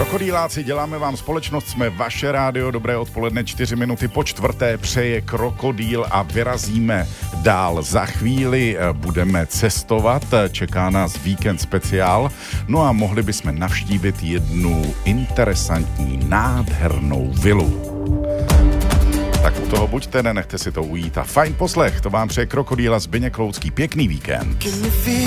Krokodýláci, děláme vám společnost, jsme vaše rádio, dobré odpoledne, 4 minuty po čtvrté, přeje Krokodýl a vyrazíme dál. Za chvíli budeme cestovat, čeká nás víkend speciál, no a mohli bychom navštívit jednu interesantní, nádhernou vilu. Tak u toho buďte, nenechte si to ujít a fajn poslech, to vám přeje Krokodýl a Zbyněk Loucký. Pěkný víkend.